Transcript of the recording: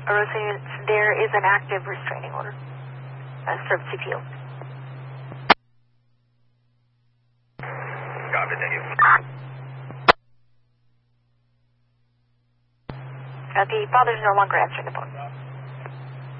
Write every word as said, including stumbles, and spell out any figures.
Arosa units, there is an active restraining order. Uh, served C P O. Copy, thank you. Uh, the father's no longer answering the phone.